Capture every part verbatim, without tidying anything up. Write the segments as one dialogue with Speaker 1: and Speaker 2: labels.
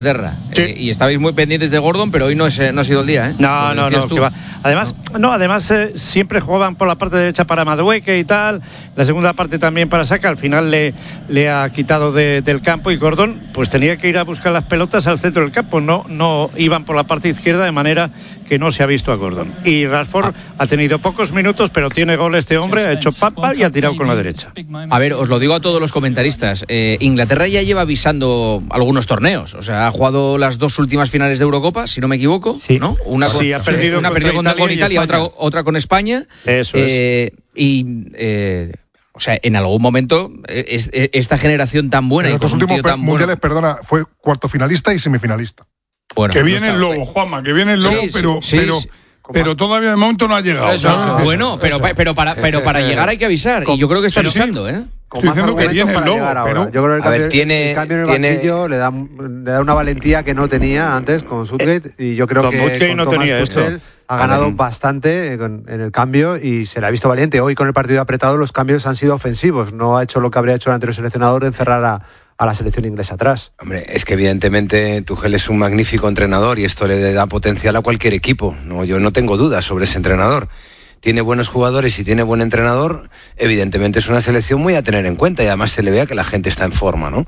Speaker 1: Inglaterra.
Speaker 2: Sí.
Speaker 1: Eh, y estabais muy pendientes de Gordon, pero hoy no, es, no ha sido el día, ¿eh?
Speaker 2: No, no, no, que va. Además, no, no además eh, siempre jugaban por la parte derecha para Madueke y tal, la segunda parte también para Saka, al final le, le ha quitado de, del campo y Gordon pues tenía que ir a buscar las pelotas al centro del campo, no, no iban por la parte izquierda de manera que no se ha visto a Gordon. Y Rashford ah. ha tenido pocos minutos, pero tiene gol este hombre, ha hecho papa y ha tirado con la derecha.
Speaker 1: A ver, os lo digo a todos los comentaristas, eh, Inglaterra ya lleva avisando algunos torneos, o sea, ha jugado las dos últimas finales de Eurocopa, si no me equivoco,
Speaker 2: sí.
Speaker 1: ¿no? Una con,
Speaker 2: sí, ha perdido,
Speaker 1: una perdido con Italia, Italia otra, otra con España.
Speaker 2: Eso
Speaker 1: eh, es. Y... Eh, O sea, en algún momento es, es, esta generación tan buena
Speaker 3: en
Speaker 1: y
Speaker 3: los
Speaker 1: con
Speaker 3: últimos
Speaker 1: un tío tan
Speaker 3: mundiales,
Speaker 1: bueno.
Speaker 3: perdona, fue cuarto finalista y semifinalista.
Speaker 1: Bueno,
Speaker 4: que viene el Lobo, Juanma, que viene el Lobo,
Speaker 1: sí,
Speaker 4: pero,
Speaker 1: sí,
Speaker 4: pero,
Speaker 1: sí.
Speaker 4: pero todavía de momento no ha llegado.
Speaker 1: Eso, eso, bueno, pero, pero, para, pero para llegar hay que avisar. Y yo creo que está avisando, ¿eh?
Speaker 4: Estoy diciendo que viene el Lobo, pero...
Speaker 5: Yo creo que el cambio,
Speaker 6: ver, tiene,
Speaker 5: el cambio en el
Speaker 6: tiene...
Speaker 5: banquillo le da, le da una valentía que no tenía antes con Southgate y yo creo
Speaker 2: con
Speaker 5: que con
Speaker 2: no
Speaker 5: Thomas
Speaker 2: tenía
Speaker 5: Tuchel
Speaker 2: esto.
Speaker 5: ha ganado ver. bastante en el cambio y se le ha visto valiente. Hoy con el partido apretado los cambios han sido ofensivos, no ha hecho lo que habría hecho el anterior seleccionador de encerrar a, a la selección inglesa atrás.
Speaker 6: Hombre, es que evidentemente Tuchel es un magnífico entrenador y esto le da potencial a cualquier equipo. No, yo no tengo dudas sobre ese entrenador. Tiene buenos jugadores y tiene buen entrenador, evidentemente es una selección muy a tener en cuenta y además se le vea que la gente está en forma, ¿no?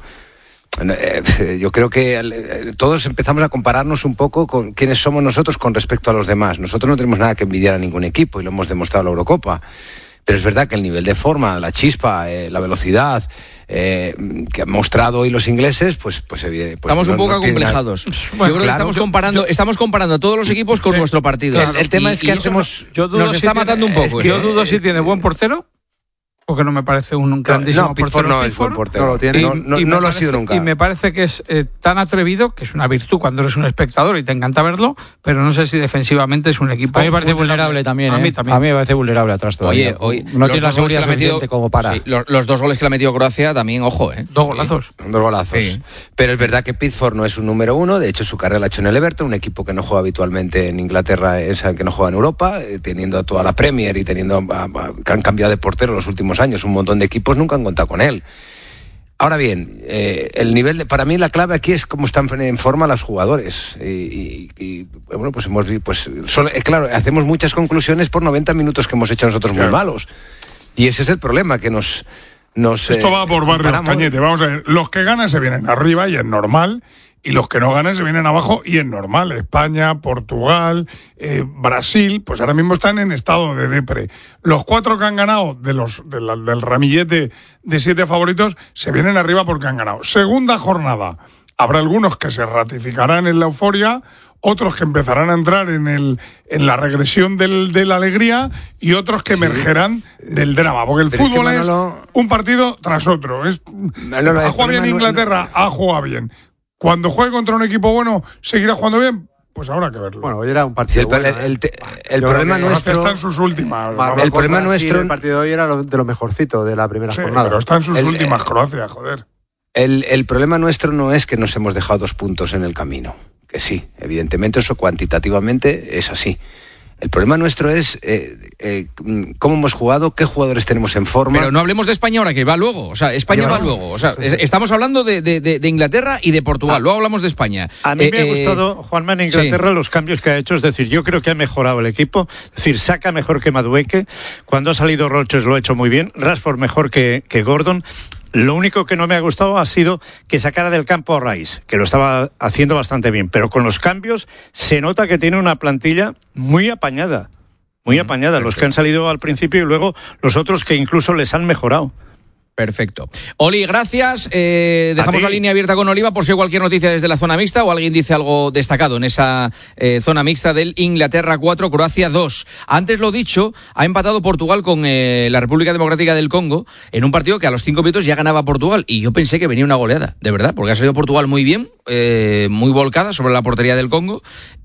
Speaker 6: Yo creo que todos empezamos a compararnos un poco con quiénes somos nosotros con respecto a los demás. Nosotros no tenemos nada que envidiar a ningún equipo y lo hemos demostrado en la Eurocopa. Pero es verdad que el nivel de forma, la chispa, eh, la velocidad eh, que han mostrado hoy los ingleses, pues, pues, pues
Speaker 1: estamos
Speaker 6: no,
Speaker 1: un poco
Speaker 6: no
Speaker 1: acomplejados.
Speaker 6: Bueno,
Speaker 1: yo creo claro, que estamos
Speaker 6: yo,
Speaker 1: comparando,
Speaker 6: yo,
Speaker 1: estamos comparando a todos los equipos con sí, nuestro partido.
Speaker 6: Claro, el, el tema
Speaker 1: y,
Speaker 6: es que hacemos,
Speaker 1: yo dudo nos si está tiene, matando un poco.
Speaker 4: Es que yo dudo si tiene buen portero. Porque no me parece un grandísimo
Speaker 6: no,
Speaker 4: portero.
Speaker 6: No, es buen portero.
Speaker 5: No lo tiene.
Speaker 4: Y,
Speaker 6: no no,
Speaker 4: y
Speaker 6: no lo
Speaker 4: parece,
Speaker 6: ha sido nunca.
Speaker 4: Y me parece que es eh, tan atrevido, que es una virtud cuando eres un espectador y te encanta verlo, pero no sé si defensivamente es un equipo...
Speaker 7: A mí me parece vulnerable, vulnerable también, ¿eh? A mí también. A mí me parece vulnerable atrás todavía.
Speaker 1: Oye, hoy...
Speaker 7: No tiene la seguridad suficiente como para...
Speaker 1: Sí, los, los dos goles que le ha metido Croacia también, ojo, ¿eh?
Speaker 4: Dos golazos.
Speaker 6: Sí. Dos golazos. Sí. Pero es verdad que Pickford no es un número uno, de hecho su carrera la ha hecho en el Everton, un equipo que no juega habitualmente en Inglaterra, es el que no juega en Europa, eh, teniendo a toda la Premier y teniendo a, a, que han cambiado de portero los últimos años, un montón de equipos nunca han contado con él. Ahora bien, eh, el nivel de, para mí la clave aquí es cómo están en forma los jugadores y, y, y bueno, pues hemos pues solo, eh, claro, hacemos muchas conclusiones por noventa minutos que hemos hecho nosotros claro. muy malos y ese es el problema que nos nos
Speaker 4: esto eh, va por barrios,
Speaker 6: paramos.
Speaker 4: Cañete, vamos a ver, los que ganan se vienen arriba y es normal. Y los que no ganan se vienen abajo y es normal. España, Portugal, eh, Brasil, pues ahora mismo están en estado de depre. Los cuatro que han ganado de los de la, del ramillete de siete favoritos se vienen arriba porque han ganado. Segunda jornada. Habrá algunos que se ratificarán en la euforia, otros que empezarán a entrar en el en la regresión del, de la alegría y otros que sí. emergerán del drama. Porque el Pero fútbol es, que Manolo... es un partido tras otro. Es, Manolo, ha jugado bien Inglaterra, ha jugado bien. Cuando juegue contra un equipo bueno, ¿seguirá jugando bien? Pues habrá que verlo.
Speaker 5: Bueno, hoy era un partido
Speaker 6: sí, el,
Speaker 5: bueno,
Speaker 6: el, el, te, el
Speaker 5: Yo
Speaker 6: problema nuestro...
Speaker 4: Está en sus últimas.
Speaker 5: El problema nuestro... El partido de hoy era lo, de lo mejorcito de la primera
Speaker 4: sí,
Speaker 5: jornada.
Speaker 4: pero está en sus
Speaker 6: el,
Speaker 4: últimas, Croacia, joder.
Speaker 6: El, el problema nuestro no es que nos hemos dejado dos puntos en el camino. Que sí, evidentemente eso cuantitativamente es así. El problema nuestro es eh, eh, cómo hemos jugado, qué jugadores tenemos en forma.
Speaker 1: Pero no hablemos de España ahora, que va luego. O sea, España va luego. O sea, estamos hablando de, de, de Inglaterra y de Portugal. Ah, luego hablamos de España.
Speaker 2: A mí
Speaker 1: eh,
Speaker 2: me ha gustado, Juanma, en Inglaterra sí. los cambios que ha hecho. Es decir, yo creo que ha mejorado el equipo. Es decir, Saka mejor que Madueke. Cuando ha salido Rodgers lo ha hecho muy bien. Rashford mejor que, que Gordon. Lo único que no me ha gustado ha sido que sacara del campo a Rice, que lo estaba haciendo bastante bien. Pero con los cambios se nota que tiene una plantilla muy apañada. Muy apañada, los que han salido al principio y luego los otros que incluso les han mejorado.
Speaker 1: Perfecto. Oli, gracias. Eh, dejamos la línea abierta con Oliva por si hay cualquier noticia desde la zona mixta o alguien dice algo destacado en esa eh, zona mixta del Inglaterra cuatro, Croacia dos. Antes lo dicho, ha empatado Portugal con eh, la República Democrática del Congo en un partido que a los cinco minutos ya ganaba Portugal y yo pensé que venía una goleada, de verdad, porque ha salido Portugal muy bien, eh, muy volcada sobre la portería del Congo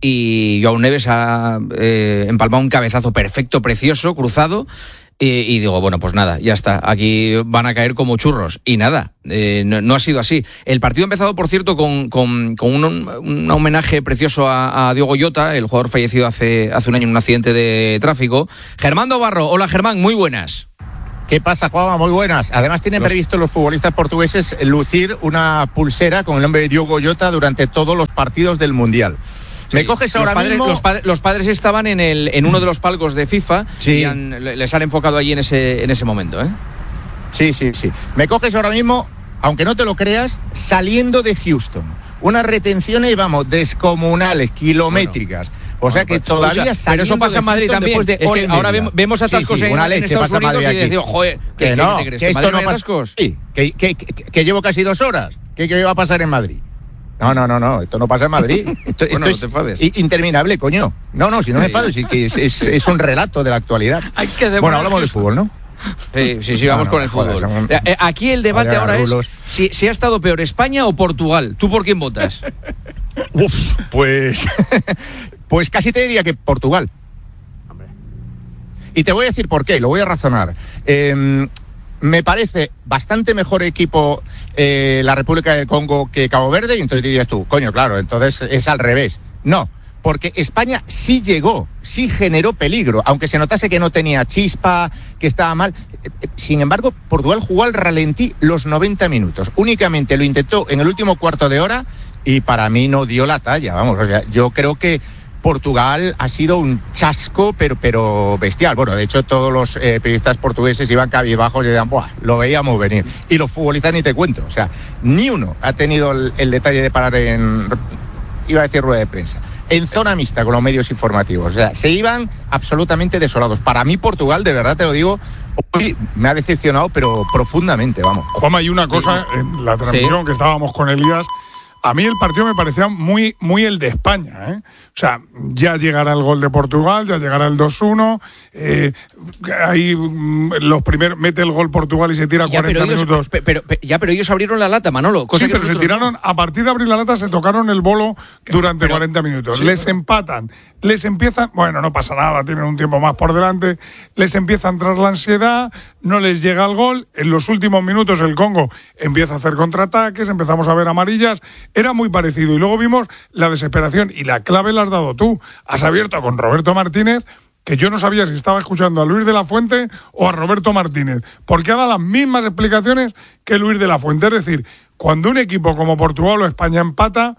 Speaker 1: y João Neves ha eh, empalmado un cabezazo perfecto, precioso, cruzado. Y, y digo, bueno, pues nada, ya está, aquí van a caer como churros. Y nada, eh, no, no ha sido así. El partido ha empezado, por cierto, con, con, con un, un homenaje precioso a, a Diogo Jota, el jugador fallecido hace, hace un año en un accidente de tráfico. Germán Dobarro, hola Germán, muy buenas.
Speaker 8: ¿Qué pasa, Juanma? Muy buenas. Además tienen los... previsto los futbolistas portugueses lucir una pulsera con el nombre de Diogo Jota durante todos los partidos del Mundial. Sí. Me coges ahora
Speaker 1: los padres,
Speaker 8: mismo...
Speaker 1: Los, padres, los padres estaban en, el, en uno de los palcos de FIFA sí. y han, les han enfocado allí en ese, en ese momento, ¿eh?
Speaker 8: Sí, sí, sí. Me coges ahora mismo, aunque no te lo creas, saliendo de Houston. Unas retenciones, vamos, descomunales, kilométricas. Bueno. O sea que todavía
Speaker 1: escucha, pero eso pasa en Madrid también. De es que ahora vemos atascos sí, sí, en, en Estados Unidos y decimos, joder, ¿qué,
Speaker 8: que no,
Speaker 1: ¿qué te crees?
Speaker 8: Que
Speaker 1: ¿Que
Speaker 8: esto no
Speaker 1: hay atascos?
Speaker 8: Sí, que, que, que, que llevo casi dos horas. ¿Qué, qué va a pasar en Madrid? No, no, no, no, esto no pasa en Madrid. Esto,
Speaker 1: bueno,
Speaker 8: esto
Speaker 1: no te
Speaker 8: es interminable, coño. No, no, si no me enfado, sí, que es, es, es un relato de la actualidad.
Speaker 1: Hay que
Speaker 8: bueno, hablamos de fútbol, ¿no?
Speaker 1: Sí, sí, sí, vamos no, no, con el fútbol. Son... Aquí el debate Vaya, ahora rulos. es si, si ha estado peor España o Portugal. ¿Tú por quién votas?
Speaker 8: Uf, pues... pues casi te diría que Portugal. Y te voy a decir por qué, lo voy a razonar. Eh, me parece bastante mejor equipo eh, la República del Congo que Cabo Verde, y entonces dirías tú, coño, claro, entonces es al revés. No, porque España sí llegó, sí generó peligro, aunque se notase que no tenía chispa, que estaba mal. Sin embargo, Portugal jugó al ralentí los noventa minutos. Únicamente lo intentó en el último cuarto de hora y para mí no dio la talla. Vamos, o sea, yo creo que Portugal ha sido un chasco, pero, pero bestial. Bueno, de hecho, todos los eh, periodistas portugueses iban cabizbajos y decían, ¡buah! Lo veíamos venir. Y los futbolistas ni te cuento. O sea, ni uno ha tenido el, el detalle de parar en, iba a decir rueda de prensa, en zona mixta con los medios informativos. O sea, se iban absolutamente desolados. Para mí, Portugal, de verdad te lo digo, hoy me ha decepcionado, pero profundamente, vamos.
Speaker 4: Juanma, hay una cosa en la transmisión sí. que estábamos con Elías. A mí el partido me parecía muy, muy el de España, ¿eh? O sea, ya llegará el gol de Portugal, ya llegará el dos uno, eh, ahí los primeros, mete el gol Portugal y se tira ya, cuarenta
Speaker 1: pero ellos,
Speaker 4: minutos.
Speaker 1: Pero, pero, ya, pero ellos abrieron la lata, Manolo.
Speaker 4: Cosa sí, que pero se tiraron, no. a partir de abrir la lata se tocaron el bolo durante pero, cuarenta minutos. Sí, les pero... empatan, les empiezan, bueno, no pasa nada, tienen un tiempo más por delante, les empieza a entrar la ansiedad, no les llega el gol, en los últimos minutos el Congo empieza a hacer contraataques, empezamos a ver amarillas. Era muy parecido y luego vimos la desesperación y la clave la has dado tú. Has abierto con Roberto Martínez, que yo no sabía si estaba escuchando a Luis de la Fuente o a Roberto Martínez, porque ha dado las mismas explicaciones que Luis de la Fuente. Es decir, cuando un equipo como Portugal o España empata,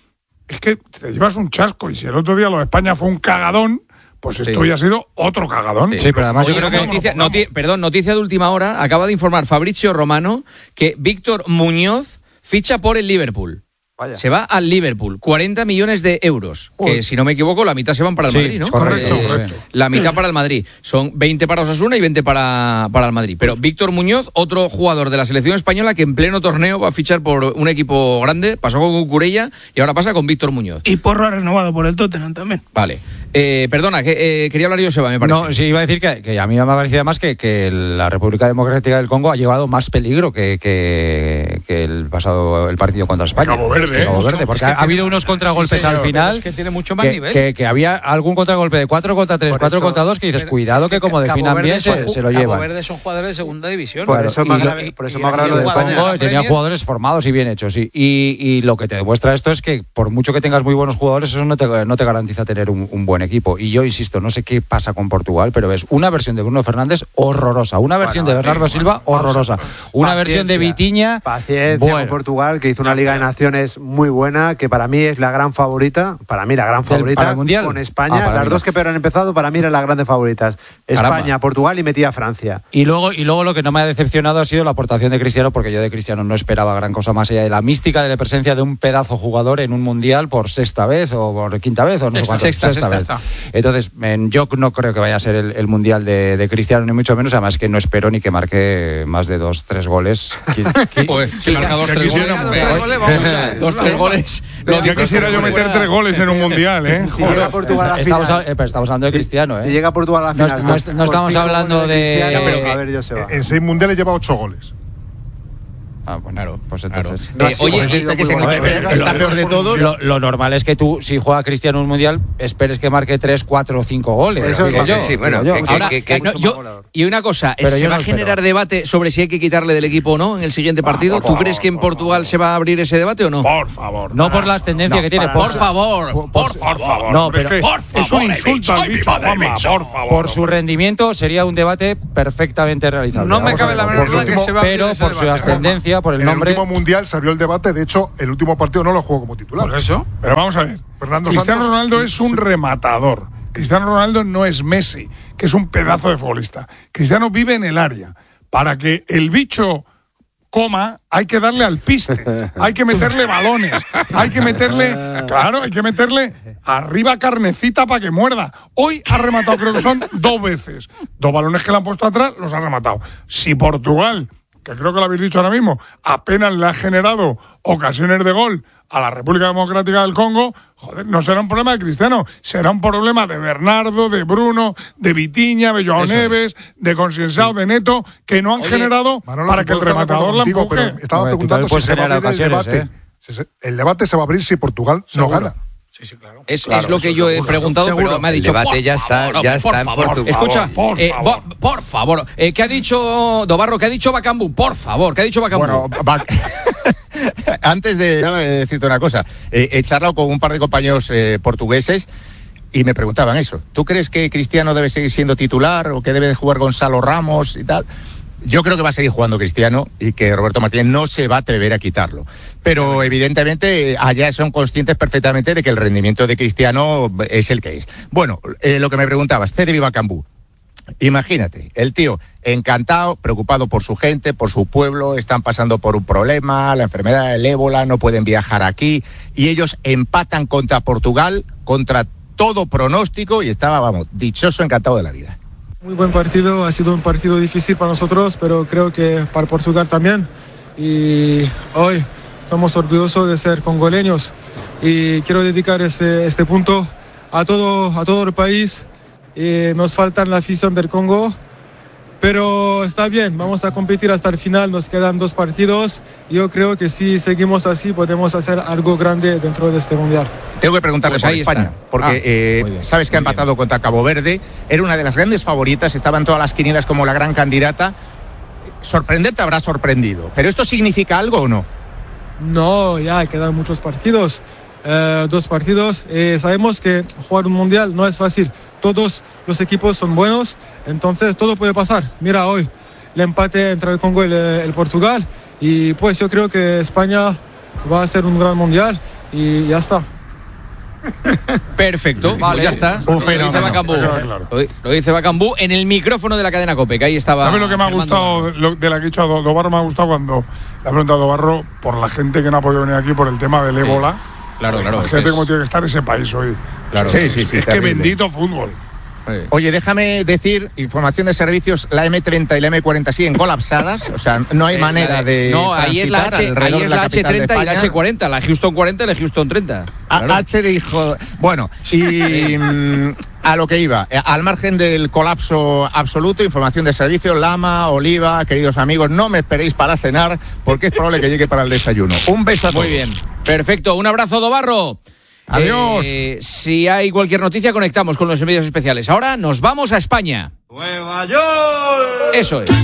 Speaker 4: es que te llevas un chasco, y si el otro día lo de España fue un cagadón, pues esto sí. ya ha sido otro cagadón.
Speaker 1: Sí, sí, pero además Oye, yo creo que... Noticia, noti- perdón, noticia de última hora, acaba de informar Fabrizio Romano que Víctor Muñoz ficha por el Liverpool. Vaya. Se va al Liverpool, cuarenta millones de euros, Uy. que si no me equivoco la mitad se van para el sí, Madrid, ¿no?
Speaker 4: Correcto,
Speaker 1: eh,
Speaker 4: correcto.
Speaker 1: La mitad para el Madrid, son veinte para Osasuna y veinte para, para el Madrid. Pero Víctor Muñoz, otro jugador de la selección española que en pleno torneo va a fichar por un equipo grande, pasó con Cucurella y ahora pasa con Víctor Muñoz.
Speaker 9: Y Porro ha renovado por el Tottenham también.
Speaker 1: Vale. Eh, perdona, que eh, quería hablar yo, Seba, me parece.
Speaker 7: No, sí, iba a decir que, que a mí me ha parecido más que, que la República Democrática del Congo ha llevado más peligro que, que, que el pasado el partido contra España.
Speaker 4: Cabo Verde,
Speaker 7: que Cabo Verde, porque es que ha, ha habido unos contragolpes sí, al final.
Speaker 1: Es que tiene mucho más
Speaker 7: que,
Speaker 1: nivel.
Speaker 7: Que, que había algún contragolpe de cuatro contra tres, cuatro contra dos, que dices, pero, cuidado que como definan bien se, se lo llevan.
Speaker 10: Cabo Verde son jugadores de segunda división.
Speaker 5: Por eso es más grave, por eso más grave lo del Congo.
Speaker 7: Tenía jugadores formados y bien hechos, sí. Y, y lo que te demuestra esto es que por mucho que tengas muy buenos jugadores, eso no te, no te garantiza tener un, un buen equipo. Y yo insisto, no sé qué pasa con Portugal, pero ves una versión de Bruno Fernández horrorosa, una versión bueno, de Bernardo sí, Silva bueno, horrorosa, una paciencia, versión de Vitinha
Speaker 5: paciencia bueno. con Portugal, que hizo una Liga de Naciones muy buena, que para mí es la gran favorita, para mí la gran favorita
Speaker 7: ¿Para el Mundial?
Speaker 5: Con España, ah, las dos que peor han empezado, para mí eran las grandes favoritas, España, Caramba. Portugal y metía a Francia.
Speaker 7: Y luego, y luego lo que no me ha decepcionado ha sido la aportación de Cristiano, porque yo de Cristiano no esperaba gran cosa más allá de la mística de la presencia de un pedazo jugador en un Mundial por sexta vez o por quinta vez o no sé cuánto,
Speaker 1: sexta,
Speaker 7: sexta,
Speaker 1: sexta
Speaker 7: vez. Entonces, en, yo no creo que vaya a ser el, el Mundial de, de Cristiano, ni mucho menos, además que no espero ni que marque más de dos, tres goles.
Speaker 1: Si marca dos, tres goles, dos, tres goles.
Speaker 4: Ya quisiera yo meter tres goles en un Mundial, ¿eh?
Speaker 5: Si llega Portugal a la
Speaker 7: estamos,
Speaker 5: final.
Speaker 7: Eh, pero estamos hablando de Cristiano, ¿eh?
Speaker 5: Si llega Portugal a la final.
Speaker 7: No, no, no estamos hablando de...
Speaker 5: de
Speaker 3: pero, a ver, yo se va. En seis mundiales lleva ocho goles.
Speaker 7: Ah, bueno, claro, pues entonces.
Speaker 1: Claro. Eh, oye,
Speaker 8: este que, que se bueno, eh, está peor de todos.
Speaker 7: Lo, lo normal es que tú, si juega Cristiano un mundial, esperes que marque tres, cuatro o cinco goles.
Speaker 6: Eso
Speaker 7: digo
Speaker 6: es
Speaker 7: yo.
Speaker 6: sí, bueno,
Speaker 7: yo.
Speaker 6: que,
Speaker 1: Ahora,
Speaker 6: que, que,
Speaker 1: no, yo, y una cosa,
Speaker 7: Pero
Speaker 1: ¿se va
Speaker 7: no
Speaker 1: a generar
Speaker 7: espero.
Speaker 1: debate sobre si hay que quitarle del equipo o no en el siguiente partido?
Speaker 4: por
Speaker 1: ¿Tú
Speaker 4: favor,
Speaker 1: crees que en
Speaker 4: por
Speaker 1: Portugal
Speaker 4: favor.
Speaker 1: se va a abrir ese debate o no?
Speaker 4: Por favor.
Speaker 7: No por las tendencias
Speaker 5: No,
Speaker 7: que tiene,
Speaker 5: para
Speaker 7: por,
Speaker 1: Por favor, por,
Speaker 4: Por
Speaker 1: favor.
Speaker 4: favor.
Speaker 7: No,
Speaker 4: pero es
Speaker 7: pero-
Speaker 4: que
Speaker 1: por
Speaker 4: es un
Speaker 1: favor,
Speaker 4: insulto
Speaker 1: el
Speaker 4: al
Speaker 1: bicho,
Speaker 4: bicho,
Speaker 1: ay, mi madre,
Speaker 4: Juanma,
Speaker 1: bicho.
Speaker 4: por favor.
Speaker 7: por su rendimiento sería un debate perfectamente realizable.
Speaker 10: No me
Speaker 7: Vamos a
Speaker 10: cabe la
Speaker 7: verlo.
Speaker 10: menor
Speaker 3: Por
Speaker 10: duda que
Speaker 3: último,
Speaker 10: se va a abrir
Speaker 7: Pero
Speaker 10: ese
Speaker 7: por su
Speaker 10: debate.
Speaker 7: ascendencia, por el
Speaker 3: En
Speaker 7: nombre.
Speaker 3: el último mundial se abrió el debate, de hecho, el último partido no lo jugó como titular.
Speaker 10: Por eso.
Speaker 4: Pero vamos a ver.
Speaker 3: Fernando
Speaker 4: Cristiano
Speaker 3: Santos-
Speaker 4: Ronaldo es un rematador. Cristiano Ronaldo no es Messi, que es un pedazo de futbolista. Cristiano vive en el área. Para que el bicho coma, hay que darle al piste, hay que meterle balones, hay que meterle, claro, hay que meterle arriba carnecita para que muerda. Hoy ha rematado, creo que son dos veces. Dos balones que le han puesto atrás, los ha rematado. Si Portugal, que creo que lo habéis dicho ahora mismo, apenas le ha generado ocasiones de gol a la República Democrática del Congo, joder, no será un problema de Cristiano, será un problema de Bernardo, de Bruno, de Vitinha, de Joao
Speaker 1: Eso
Speaker 4: Neves, de Consensao, de Neto, que no han
Speaker 1: Oye,
Speaker 4: generado
Speaker 3: Manolo,
Speaker 4: para
Speaker 3: si
Speaker 4: que el
Speaker 3: puedo estar de acuerdo
Speaker 4: rematador la
Speaker 3: contigo,
Speaker 4: empuje.
Speaker 3: pero estaba
Speaker 7: Hombre, tú
Speaker 3: preguntando
Speaker 7: también puedes
Speaker 3: si se va a
Speaker 7: generar
Speaker 3: abrir el
Speaker 7: ocasiones,
Speaker 3: debate. Si se- El debate se va a abrir si Portugal no
Speaker 4: Seguro.
Speaker 3: gana.
Speaker 4: Sí, sí, claro.
Speaker 1: Es,
Speaker 4: Claro,
Speaker 1: es lo que
Speaker 4: eso
Speaker 1: yo he
Speaker 4: seguro.
Speaker 1: preguntado,
Speaker 10: Seguro.
Speaker 1: pero me ha
Speaker 6: El
Speaker 1: dicho.
Speaker 6: debate
Speaker 1: por
Speaker 6: ya está-
Speaker 1: favor,
Speaker 6: ya
Speaker 1: por
Speaker 6: está en
Speaker 1: favor.
Speaker 6: Portugal.
Speaker 1: Escucha,
Speaker 4: Por
Speaker 1: eh,
Speaker 4: favor.
Speaker 1: bo- por favor, eh, ¿qué ha dicho Dobarro? ¿Qué ha dicho Bacambu? Por favor, ¿qué ha dicho Bacambu?
Speaker 8: Bueno, va- antes de, déjame decirte una cosa, eh, he charlado con un par de compañeros eh, portugueses y me preguntaban eso. ¿Tú crees que Cristiano debe seguir siendo titular o que debe de jugar Gonzalo Ramos y tal? Yo creo que va a seguir jugando Cristiano y que Roberto Martínez no se va a atrever a quitarlo. Pero evidentemente allá son conscientes perfectamente de que el rendimiento de Cristiano es el que es. Bueno, eh, lo que me preguntabas, Cede Vivacambú. Imagínate, el tío encantado, preocupado por su gente, por su pueblo, están pasando por un problema, la enfermedad del ébola, no pueden viajar aquí, y ellos empatan contra Portugal, contra todo pronóstico, y estaba, vamos, dichoso, encantado de la vida.
Speaker 11: Muy buen partido, ha sido un partido difícil para nosotros, pero creo que para Portugal también. Y hoy estamos orgullosos de ser congoleños y quiero dedicar este, este punto a todo, a todo el país. Y nos falta la afición del Congo, pero está bien, vamos a competir hasta el final, nos quedan dos partidos. Yo creo que si seguimos así podemos hacer algo grande dentro de este mundial.
Speaker 8: Tengo que preguntarle
Speaker 1: Pues
Speaker 8: por
Speaker 1: ahí
Speaker 8: España,
Speaker 1: está.
Speaker 8: porque
Speaker 1: Ah,
Speaker 8: eh,
Speaker 1: muy bien,
Speaker 8: sabes que ha
Speaker 1: muy bien.
Speaker 8: empatado contra Cabo Verde, era una de las grandes favoritas, estaba en todas las quinielas como la gran candidata. Sorprender te habrá sorprendido, pero ¿esto significa algo o no?
Speaker 11: No, ya quedan muchos partidos, eh, dos partidos. Eh, sabemos que jugar un mundial no es fácil. Todos los equipos son buenos, entonces todo puede pasar. Mira hoy el empate entre el Congo y el, el Portugal, y pues yo creo que España va a ser un gran mundial y ya está.
Speaker 1: Perfecto,
Speaker 7: Vale.
Speaker 1: pues ya está.
Speaker 4: Un
Speaker 1: Lo dice
Speaker 4: fenómeno,
Speaker 1: Bacambú.
Speaker 4: claro, claro.
Speaker 1: Lo, lo dice Bacambú en el micrófono de la cadena COPE, que ahí estaba.
Speaker 4: ¿Sabes lo que me ha
Speaker 1: Germán
Speaker 4: gustado
Speaker 1: Dobarro.
Speaker 4: lo- de la que ha dicho Do- Dobarro? Me ha gustado cuando le ha preguntado a Dobarro por la gente que no ha podido venir aquí por el tema del ébola.
Speaker 1: Claro, claro. es que
Speaker 4: Imagínate
Speaker 1: es-
Speaker 4: cómo tiene que estar ese país hoy.
Speaker 1: Claro.
Speaker 8: Sí, sí, sí,
Speaker 4: Es que
Speaker 8: terrible.
Speaker 4: bendito fútbol.
Speaker 1: eh,
Speaker 8: Oye, déjame decir, información de servicios, la eme treinta y la eme cuarenta siguen colapsadas, o sea, no hay
Speaker 1: eh,
Speaker 8: manera
Speaker 1: la
Speaker 8: de
Speaker 1: No, ahí es la
Speaker 8: transitar
Speaker 1: H,
Speaker 8: alrededor
Speaker 1: ahí
Speaker 8: de
Speaker 1: es
Speaker 8: la
Speaker 1: la H
Speaker 8: capital de
Speaker 1: treinta y la
Speaker 8: España.
Speaker 1: H cuarenta, la Houston cuarenta y la Houston treinta.
Speaker 8: A-
Speaker 1: Claro.
Speaker 8: H dijo, bueno, y mm, a lo que iba, eh, al margen del colapso absoluto, información de servicio, Lama, Oliva, queridos amigos, no me esperéis para cenar porque es probable que llegue para el desayuno. Un beso a todos.
Speaker 1: Muy bien. Perfecto. Un abrazo, Dobarro.
Speaker 8: Adiós.
Speaker 1: Eh, si hay cualquier noticia, conectamos con los medios especiales. Ahora nos vamos a España.
Speaker 12: Nueva York.
Speaker 1: Eso es.